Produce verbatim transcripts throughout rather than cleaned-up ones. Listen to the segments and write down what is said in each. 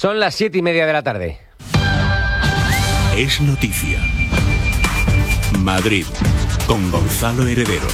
Son las siete y media de la tarde. Es noticia. Madrid, con Gonzalo Heredero.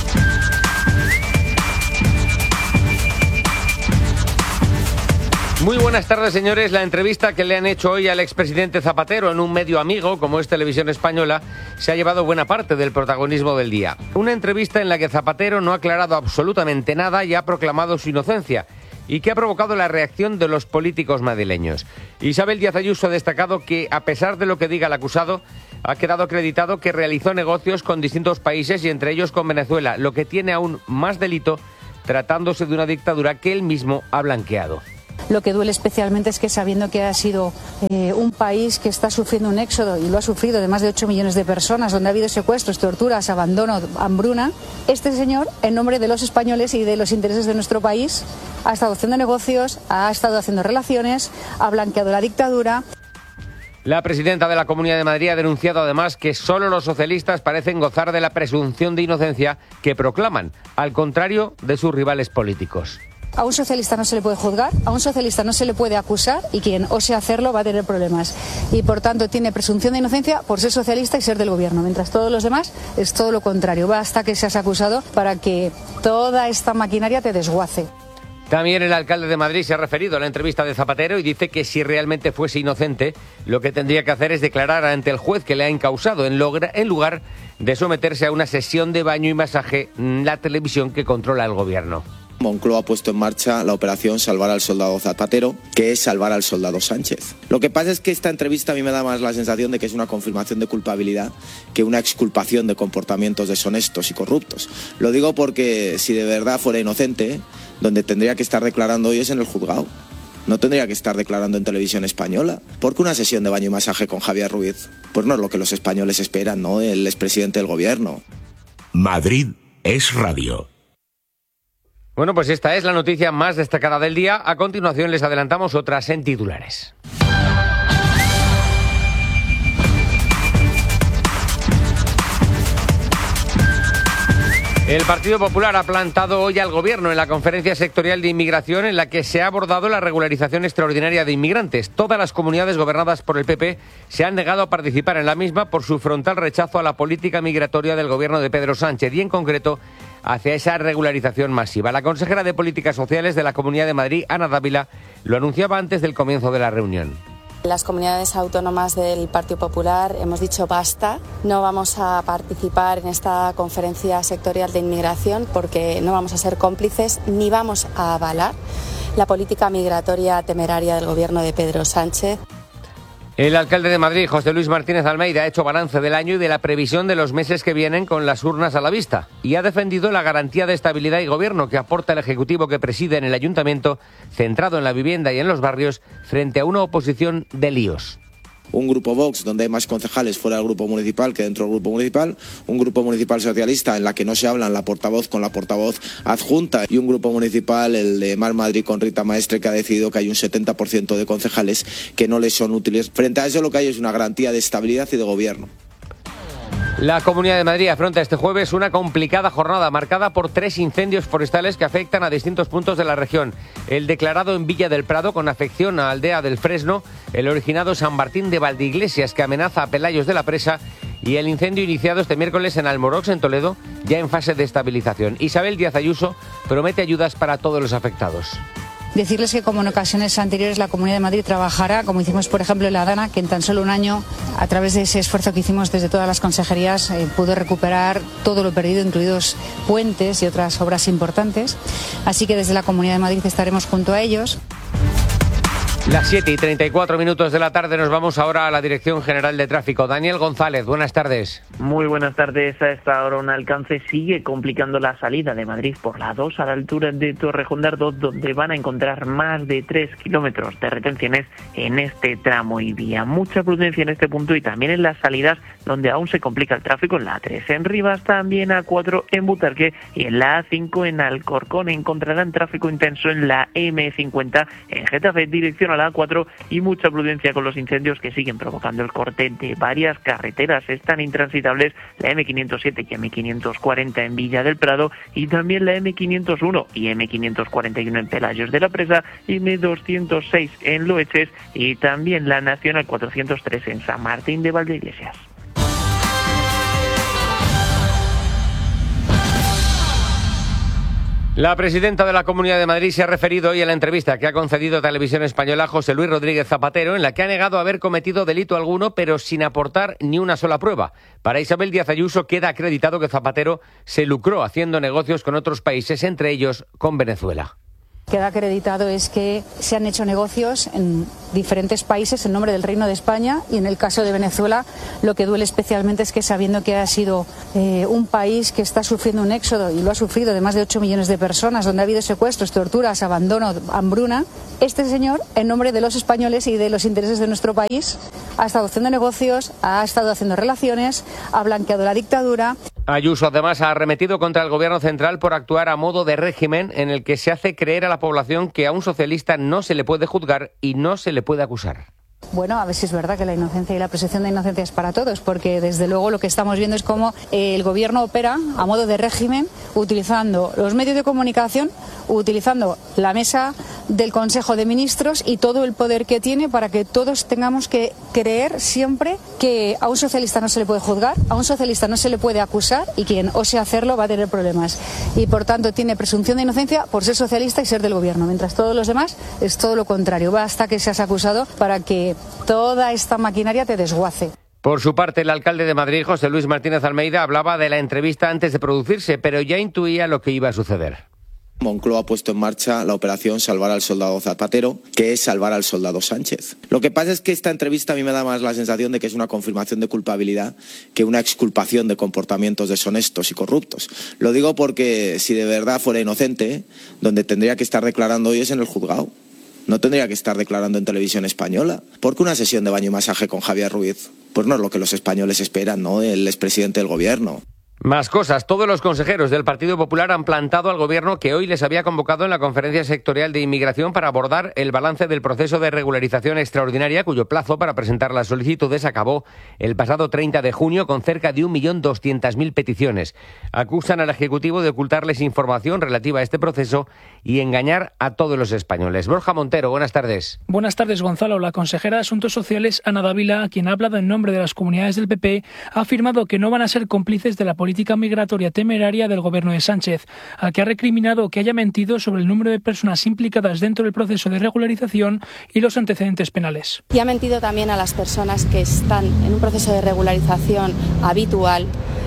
Muy buenas tardes, señores. La entrevista que le han hecho hoy al expresidente Zapatero en un medio amigo, como es Televisión Española, se ha llevado buena parte del protagonismo del día. Una entrevista en la que Zapatero no ha aclarado absolutamente nada y ha proclamado su inocencia, y que ha provocado la reacción de los políticos madrileños. Isabel Díaz Ayuso ha destacado que, a pesar de lo que diga el acusado, ha quedado acreditado que realizó negocios con distintos países y entre ellos con Venezuela, lo que tiene aún más delito tratándose de una dictadura que él mismo ha blanqueado. Lo que duele especialmente es que, sabiendo que ha sido eh, un país que está sufriendo un éxodo, y lo ha sufrido, de más de ocho millones de personas, donde ha habido secuestros, torturas, abandono, hambruna, este señor, en nombre de los españoles y de los intereses de nuestro país, ha estado haciendo negocios, ha estado haciendo relaciones, ha blanqueado la dictadura. La presidenta de la Comunidad de Madrid ha denunciado además que solo los socialistas parecen gozar de la presunción de inocencia que proclaman, al contrario de sus rivales políticos. A un socialista no se le puede juzgar, a un socialista no se le puede acusar, y quien ose hacerlo va a tener problemas. Y por tanto tiene presunción de inocencia por ser socialista y ser del gobierno, mientras todos los demás es todo lo contrario. Basta que seas acusado para que toda esta maquinaria te desguace. También el alcalde de Madrid se ha referido a la entrevista de Zapatero y dice que si realmente fuese inocente, lo que tendría que hacer es declarar ante el juez que le ha encausado, en, logra, en lugar de someterse a una sesión de baño y masaje en la televisión que controla el gobierno. Moncloa ha puesto en marcha la operación Salvar al Soldado Zapatero, que es salvar al soldado Sánchez. Lo que pasa es que esta entrevista a mí me da más la sensación de que es una confirmación de culpabilidad que una exculpación de comportamientos deshonestos y corruptos. Lo digo porque si de verdad fuera inocente, donde tendría que estar declarando hoy es en el juzgado. No tendría que estar declarando en Televisión Española. Porque una sesión de baño y masaje con Javier Ruiz, pues no es lo que los españoles esperan, ¿no? El expresidente del gobierno. Madrid es radio. Bueno, pues esta es la noticia más destacada del día. A continuación les adelantamos otras en titulares. El Partido Popular ha plantado hoy al Gobierno en la conferencia sectorial de inmigración en la que se ha abordado la regularización extraordinaria de inmigrantes. Todas las comunidades gobernadas por el P P se han negado a participar en la misma por su frontal rechazo a la política migratoria del Gobierno de Pedro Sánchez y, en concreto, hacia esa regularización masiva. La consejera de Políticas Sociales de la Comunidad de Madrid, Ana Dávila, lo anunciaba antes del comienzo de la reunión. Las comunidades autónomas del Partido Popular hemos dicho basta, no vamos a participar en esta conferencia sectorial de inmigración porque no vamos a ser cómplices ni vamos a avalar la política migratoria temeraria del gobierno de Pedro Sánchez. El alcalde de Madrid, José Luis Martínez Almeida, ha hecho balance del año y de la previsión de los meses que vienen con las urnas a la vista y ha defendido la garantía de estabilidad y gobierno que aporta el Ejecutivo que preside en el Ayuntamiento, centrado en la vivienda y en los barrios, frente a una oposición de líos. Un grupo Vox donde hay más concejales fuera del grupo municipal que dentro del grupo municipal, un grupo municipal socialista en la que no se hablan la portavoz con la portavoz adjunta y un grupo municipal, el de Mar Madrid con Rita Maestre, que ha decidido que hay un setenta por ciento de concejales que no les son útiles. Frente a eso lo que hay es una garantía de estabilidad y de gobierno. La Comunidad de Madrid afronta este jueves una complicada jornada marcada por tres incendios forestales que afectan a distintos puntos de la región. El declarado en Villa del Prado con afección a Aldea del Fresno, el originado San Martín de Valdeiglesias que amenaza a Pelayos de la Presa y el incendio iniciado este miércoles en Almorox, en Toledo, ya en fase de estabilización. Isabel Díaz Ayuso promete ayudas para todos los afectados. Decirles que, como en ocasiones anteriores, la Comunidad de Madrid trabajará, como hicimos por ejemplo en la Dana, que en tan solo un año, a través de ese esfuerzo que hicimos desde todas las consejerías, eh, pudo recuperar todo lo perdido, incluidos puentes y otras obras importantes. Así que desde la Comunidad de Madrid estaremos junto a ellos. Las siete y treinta y cuatro minutos de la tarde nos vamos ahora a la Dirección General de Tráfico. Daniel González, buenas tardes. Muy buenas tardes. A esta hora un alcance sigue complicando la salida de Madrid por la dos a la altura de Torrejón de Ardoz, donde van a encontrar más de tres kilómetros de retenciones en este tramo y vía. Mucha prudencia en este punto y también en las salidas donde aún se complica el tráfico, en la A tres en Rivas, también A cuatro en Butarque y en la A cinco en Alcorcón. Encontrarán tráfico intenso en la eme cincuenta en Getafe, dirección a a la A cuatro y mucha prudencia con los incendios que siguen provocando el corte de varias carreteras. Están intransitables la eme quinientos siete y eme quinientos cuarenta en Villa del Prado y también la eme quinientos uno y eme quinientos cuarenta y uno en Pelayos de la Presa y eme doscientos seis en Loeches y también la Nacional cuatrocientos tres en San Martín de Valdeiglesias. La presidenta de la Comunidad de Madrid se ha referido hoy a la entrevista que ha concedido Televisión Española a José Luis Rodríguez Zapatero, en la que ha negado haber cometido delito alguno, pero sin aportar ni una sola prueba. Para Isabel Díaz Ayuso queda acreditado que Zapatero se lucró haciendo negocios con otros países, entre ellos con Venezuela. Queda acreditado es que se han hecho negocios en diferentes países en nombre del Reino de España y en el caso de Venezuela lo que duele especialmente es que sabiendo que ha sido eh, un país que está sufriendo un éxodo y lo ha sufrido de más de ocho millones de personas, donde ha habido secuestros, torturas, abandono, hambruna, este señor en nombre de los españoles y de los intereses de nuestro país ha estado haciendo negocios, ha estado haciendo relaciones, ha blanqueado la dictadura. Ayuso además ha arremetido contra el gobierno central por actuar a modo de régimen en el que se hace creer a la población que a un socialista no se le puede juzgar y no se le puede acusar. Bueno, a ver si es verdad que la inocencia y la presunción de inocencia es para todos, porque desde luego lo que estamos viendo es cómo el gobierno opera a modo de régimen, utilizando los medios de comunicación, utilizando la mesa del Consejo de Ministros y todo el poder que tiene para que todos tengamos que creer siempre que a un socialista no se le puede juzgar, a un socialista no se le puede acusar y quien ose hacerlo va a tener problemas. Y por tanto tiene presunción de inocencia por ser socialista y ser del gobierno, mientras todos los demás es todo lo contrario. Basta que seas acusado para que toda esta maquinaria te desguace. Por su parte, el alcalde de Madrid, José Luis Martínez Almeida, hablaba de la entrevista antes de producirse, pero ya intuía lo que iba a suceder. Moncloa ha puesto en marcha la operación Salvar al Soldado Zapatero, que es salvar al soldado Sánchez. Lo que pasa es que esta entrevista a mí me da más la sensación de que es una confirmación de culpabilidad que una exculpación de comportamientos deshonestos y corruptos. Lo digo porque si de verdad fuera inocente, donde tendría que estar declarando hoy es en el juzgado. No tendría que estar declarando en Televisión Española. ¿Por qué una sesión de baño y masaje con Javier Ruiz? Pues no es lo que los españoles esperan, ¿no? El expresidente del gobierno. Más cosas. Todos los consejeros del Partido Popular han plantado al Gobierno que hoy les había convocado en la Conferencia Sectorial de Inmigración para abordar el balance del proceso de regularización extraordinaria, cuyo plazo para presentar las solicitudes acabó el pasado treinta de junio con cerca de un millón doscientas mil peticiones. Acusan al Ejecutivo de ocultarles información relativa a este proceso y engañar a todos los españoles. Borja Montero, buenas tardes. Buenas tardes, Gonzalo. La consejera de Asuntos Sociales, Ana Dávila, quien ha hablado en nombre de las comunidades del P P, ha afirmado que no van a ser cómplices de la política política migratoria temeraria del gobierno de Sánchez, al que ha recriminado que haya mentido sobre el número de personas implicadas dentro del proceso de regularización y los antecedentes penales. Y ha mentido también a las personas que están en un proceso de regularización habitual,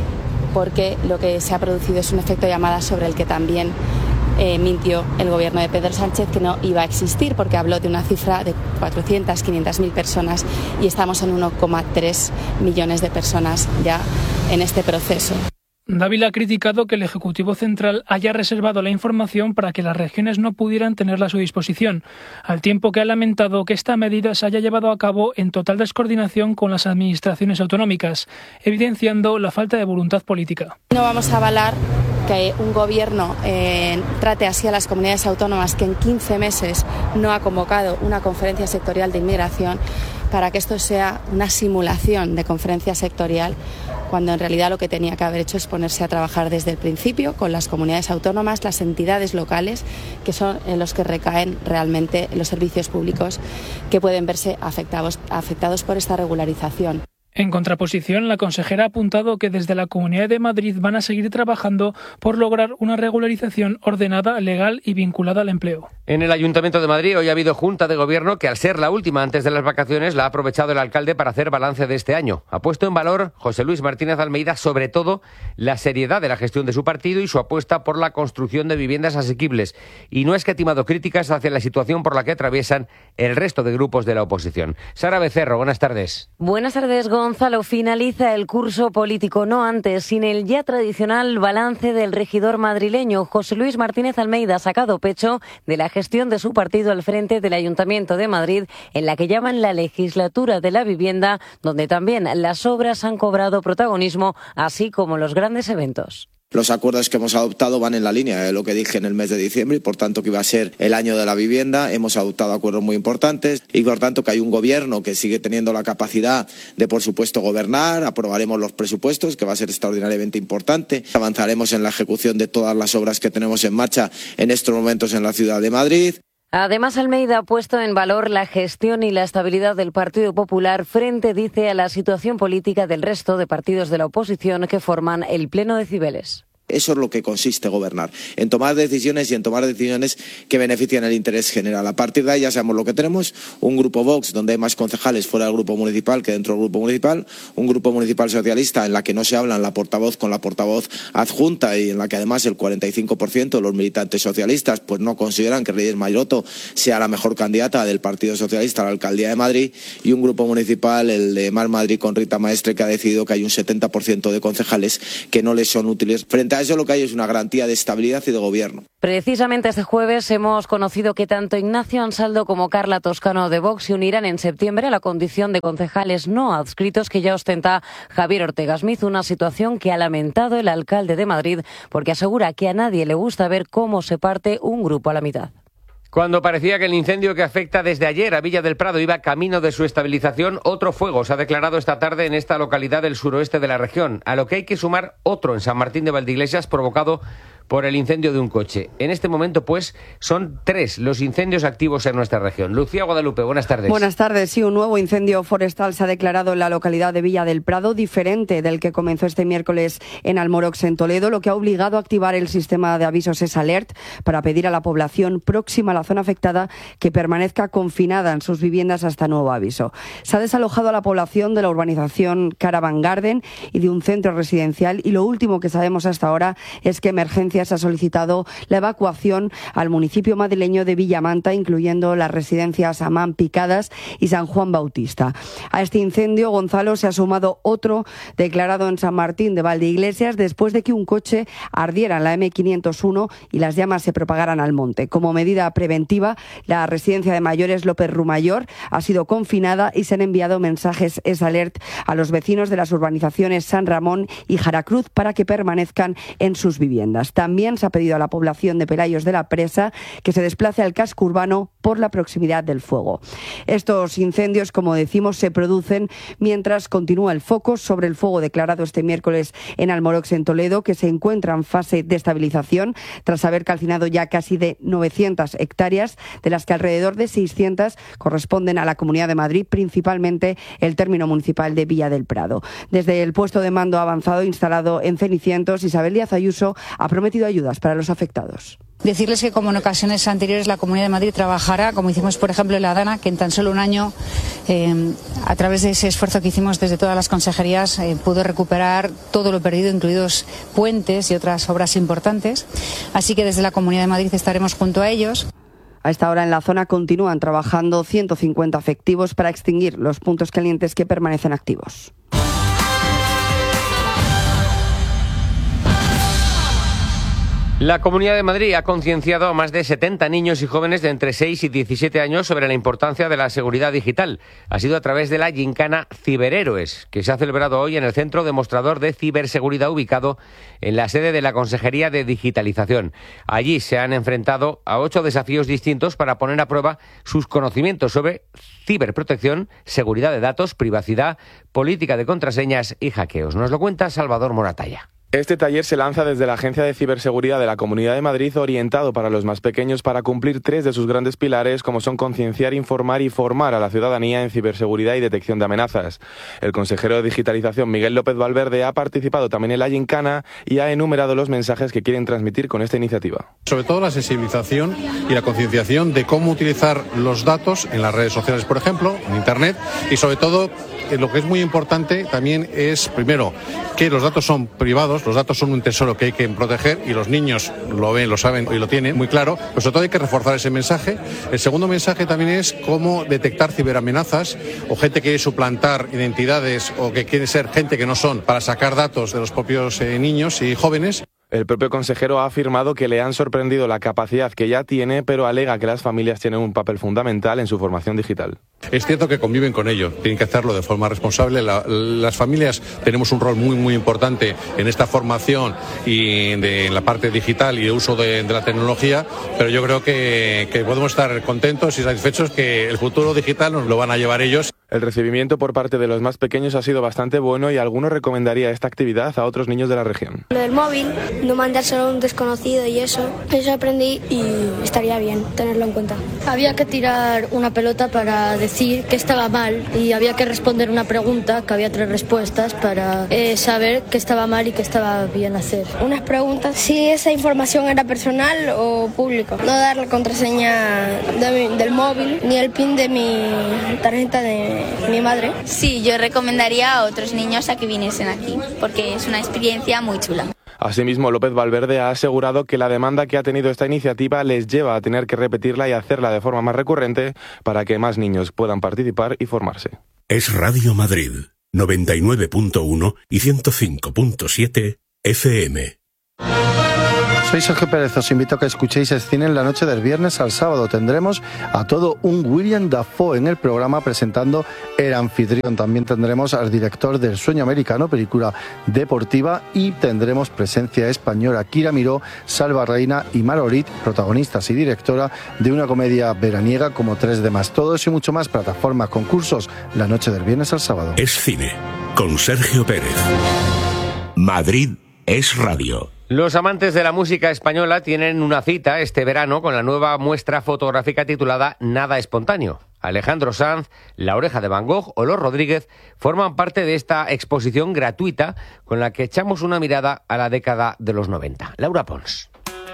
porque lo que se ha producido es un efecto llamada sobre el que también eh, mintió el gobierno de Pedro Sánchez, que no iba a existir, porque habló de una cifra de cuatrocientas, quinientas mil personas y estamos en uno coma tres millones de personas ya en este proceso. Dávila ha criticado que el Ejecutivo Central haya reservado la información para que las regiones no pudieran tenerla a su disposición, al tiempo que ha lamentado que esta medida se haya llevado a cabo en total descoordinación con las administraciones autonómicas, evidenciando la falta de voluntad política. No vamos a avalar que un gobierno eh, trate así a las comunidades autónomas que en quince meses no ha convocado una conferencia sectorial de inmigración, para que esto sea una simulación de conferencia sectorial, cuando en realidad lo que tenía que haber hecho es ponerse a trabajar desde el principio con las comunidades autónomas, las entidades locales, que son en los que recaen realmente los servicios públicos que pueden verse afectados, afectados por esta regularización. En contraposición, la consejera ha apuntado que desde la Comunidad de Madrid van a seguir trabajando por lograr una regularización ordenada, legal y vinculada al empleo. En el Ayuntamiento de Madrid hoy ha habido Junta de Gobierno que, al ser la última antes de las vacaciones, la ha aprovechado el alcalde para hacer balance de este año. Ha puesto en valor José Luis Martínez Almeida, sobre todo, la seriedad de la gestión de su partido y su apuesta por la construcción de viviendas asequibles. Y no ha escatimado críticas hacia la situación por la que atraviesan el resto de grupos de la oposición. Sara Becerro, buenas tardes. Buenas tardes, Gonzalo. Finaliza el curso político, no antes, sin el ya tradicional balance del regidor madrileño. José Luis Martínez Almeida ha sacado pecho de la gestión de su partido al frente del Ayuntamiento de Madrid, en la que llaman la legislatura de la vivienda, donde también las obras han cobrado protagonismo, así como los grandes eventos. Los acuerdos que hemos adoptado van en la línea de lo que dije en el mes de diciembre y por tanto que iba a ser el año de la vivienda. Hemos adoptado acuerdos muy importantes y por tanto que hay un gobierno que sigue teniendo la capacidad de, por supuesto, gobernar. Aprobaremos los presupuestos, que va a ser extraordinariamente importante. Avanzaremos en la ejecución de todas las obras que tenemos en marcha en estos momentos en la ciudad de Madrid. Además, Almeida ha puesto en valor la gestión y la estabilidad del Partido Popular frente, dice, a la situación política del resto de partidos de la oposición que forman el Pleno de Cibeles. Eso es lo que consiste gobernar, en tomar decisiones y en tomar decisiones que benefician el interés general. A partir de ahí ya sabemos lo que tenemos, un grupo Vox donde hay más concejales fuera del grupo municipal que dentro del grupo municipal, un grupo municipal socialista en la que no se hablan la portavoz con la portavoz adjunta y en la que además el cuarenta y cinco por ciento de los militantes socialistas pues no consideran que Reyes Maroto sea la mejor candidata del Partido Socialista a la Alcaldía de Madrid, y un grupo municipal, el de Más Madrid con Rita Maestre, que ha decidido que hay un setenta por ciento de concejales que no les son útiles. Frente a eso lo que hay es una garantía de estabilidad y de gobierno. Precisamente este jueves hemos conocido que tanto Ignacio Ansaldo como Carla Toscano de Vox se unirán en septiembre a la condición de concejales no adscritos que ya ostenta Javier Ortega Smith, una situación que ha lamentado el alcalde de Madrid porque asegura que a nadie le gusta ver cómo se parte un grupo a la mitad. Cuando parecía que el incendio que afecta desde ayer a Villa del Prado iba camino de su estabilización, otro fuego se ha declarado esta tarde en esta localidad del suroeste de la región, a lo que hay que sumar otro en San Martín de Valdeiglesias provocado por el incendio de un coche. En este momento, pues, son tres los incendios activos en nuestra región. Lucía Guadalupe, buenas tardes. Buenas tardes. Sí, un nuevo incendio forestal se ha declarado en la localidad de Villa del Prado, diferente del que comenzó este miércoles en Almorox, en Toledo, lo que ha obligado a activar el sistema de avisos Es Alert para pedir a la población próxima a la zona afectada que permanezca confinada en sus viviendas hasta nuevo aviso. Se ha desalojado a la población de la urbanización Caravan Garden y de un centro residencial, y lo último que sabemos hasta ahora es que Emergencias ha solicitado la evacuación al municipio madrileño de Villamanta, incluyendo las residencias Amán Picadas y San Juan Bautista. A este incendio, Gonzalo, se ha sumado otro declarado en San Martín de Valdeiglesias después de que un coche ardiera en la eme quinientos uno y las llamas se propagaran al monte. Como medida preventiva, la residencia de mayores López Rumayor ha sido confinada y se han enviado mensajes Es Alert a los vecinos de las urbanizaciones San Ramón y Jaracruz para que permanezcan en sus viviendas. También se ha pedido a la población de Pelayos de la Presa que se desplace al casco urbano por la proximidad del fuego. Estos incendios, como decimos, se producen mientras continúa el foco sobre el fuego declarado este miércoles en Almorox, en Toledo, que se encuentra en fase de estabilización tras haber calcinado ya casi de novecientas hectáreas, de las que alrededor de seiscientas corresponden a la Comunidad de Madrid, principalmente el término municipal de Villa del Prado. Desde el puesto de mando avanzado instalado en Cenicientos, Isabel Díaz Ayuso ha prometido ayudas para los afectados. Decirles que, como en ocasiones anteriores, la Comunidad de Madrid trabajará, como hicimos por ejemplo en la Dana, que en tan solo un año, eh, a través de ese esfuerzo que hicimos desde todas las consejerías, eh, pudo recuperar todo lo perdido, incluidos puentes y otras obras importantes. Así que desde la Comunidad de Madrid estaremos junto a ellos. A esta hora en la zona continúan trabajando ciento cincuenta efectivos para extinguir los puntos calientes que permanecen activos. La Comunidad de Madrid ha concienciado a más de setenta niños y jóvenes de entre seis y diecisiete años sobre la importancia de la seguridad digital. Ha sido a través de la gincana Ciberhéroes, que se ha celebrado hoy en el Centro Demostrador de Ciberseguridad ubicado en la sede de la Consejería de Digitalización. Allí se han enfrentado a ocho desafíos distintos para poner a prueba sus conocimientos sobre ciberprotección, seguridad de datos, privacidad, política de contraseñas y hackeos. Nos lo cuenta Salvador Moratalla. Este taller se lanza desde la Agencia de Ciberseguridad de la Comunidad de Madrid, orientado para los más pequeños para cumplir tres de sus grandes pilares, como son concienciar, informar y formar a la ciudadanía en ciberseguridad y detección de amenazas. El consejero de Digitalización, Miguel López Valverde, ha participado también en la gincana y ha enumerado los mensajes que quieren transmitir con esta iniciativa. Sobre todo la sensibilización y la concienciación de cómo utilizar los datos en las redes sociales, por ejemplo, en Internet, y sobre todo lo que es muy importante también es, primero, que los datos son privados, los datos son un tesoro que hay que proteger y los niños lo ven, lo saben y lo tienen muy claro, pero sobre todo hay que reforzar ese mensaje. El segundo mensaje también es cómo detectar ciberamenazas o gente que quiere suplantar identidades o que quiere ser gente que no son para sacar datos de los propios eh, niños y jóvenes. El propio consejero ha afirmado que le han sorprendido la capacidad que ya tiene, pero alega que las familias tienen un papel fundamental en su formación digital. Es cierto que conviven con ello, tienen que hacerlo de forma responsable. La, las familias tenemos un rol muy muy importante en esta formación y de en la parte digital y de uso de, de la tecnología, pero yo creo que, que podemos estar contentos y satisfechos que el futuro digital nos lo van a llevar ellos. El recibimiento por parte de los más pequeños ha sido bastante bueno y algunos recomendaría esta actividad a otros niños de la región. Lo del móvil, no mandárselo a un desconocido y eso, eso aprendí y estaría bien tenerlo en cuenta. Había que tirar una pelota para decir que estaba mal y había que responder una pregunta, que había tres respuestas para eh, saber qué estaba mal y qué estaba bien hacer. Unas preguntas, si esa información era personal o público. No dar la contraseña de mi, del móvil ni el pin de mi tarjeta de mi madre. Sí, yo recomendaría a otros niños a que viniesen aquí, porque es una experiencia muy chula. Asimismo, López Valverde ha asegurado que la demanda que ha tenido esta iniciativa les lleva a tener que repetirla y hacerla de forma más recurrente para que más niños puedan participar y formarse. Es Radio Madrid, noventa y nueve punto uno y ciento cinco punto siete F M. Soy Sergio Pérez, os invito a que escuchéis Escine en la noche del viernes al sábado. Tendremos a todo un William Dafoe en el programa presentando El Anfitrión. También tendremos al director del Sueño Americano, película deportiva, y tendremos presencia española. Kira Miró, Salva Reina y Marolit, protagonistas y directora de una comedia veraniega como Tres de Más. Todo eso y mucho más, plataformas, concursos, la noche del viernes al sábado. Es Cine, con Sergio Pérez. Madrid es Radio. Los amantes de la música española tienen una cita este verano con la nueva muestra fotográfica titulada Nada Espontáneo. Alejandro Sanz, La Oreja de Van Gogh o Los Rodríguez forman parte de esta exposición gratuita con la que echamos una mirada a la década de los noventa. Laura Pons.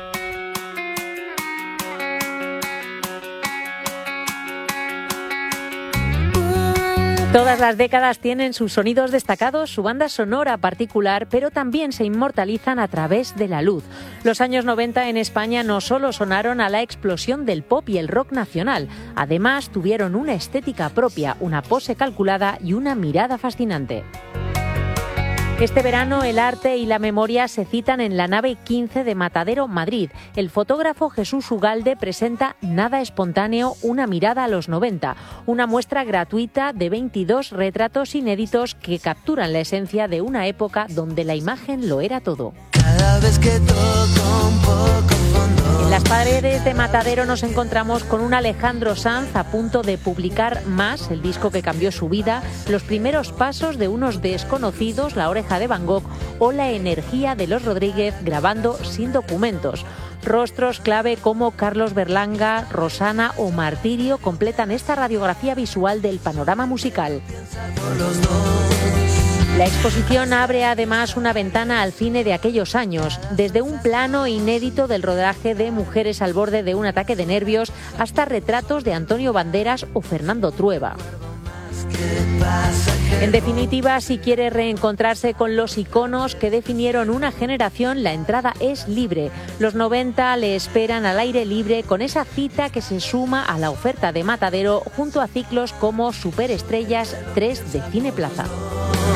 Todas las décadas tienen sus sonidos destacados, su banda sonora particular, pero también se inmortalizan a través de la luz. Los años noventa en España no solo sonaron a la explosión del pop y el rock nacional, además tuvieron una estética propia, una pose calculada y una mirada fascinante. Este verano el arte y la memoria se citan en la nave quince de Matadero, Madrid. El fotógrafo Jesús Ugalde presenta Nada Espontáneo, una mirada a los noventa, una muestra gratuita de veintidós retratos inéditos que capturan la esencia de una época donde la imagen lo era todo. Cada vez que toco un poco fondo. En las paredes de Matadero nos encontramos con un Alejandro Sanz a punto de publicar Más, el disco que cambió su vida, los primeros pasos de unos desconocidos, La Oreja de Van Gogh, o la energía de Los Rodríguez grabando sin documentos. Rostros clave como Carlos Berlanga, Rosana o Martirio completan esta radiografía visual del panorama musical. La exposición abre además una ventana al cine de aquellos años, desde un plano inédito del rodaje de Mujeres al borde de un ataque de nervios hasta retratos de Antonio Banderas o Fernando Trueba. En definitiva, si quiere reencontrarse con los iconos que definieron una generación, la entrada es libre. Los noventa le esperan al aire libre con esa cita que se suma a la oferta de Matadero junto a ciclos como Superestrellas tres de Cineplaza.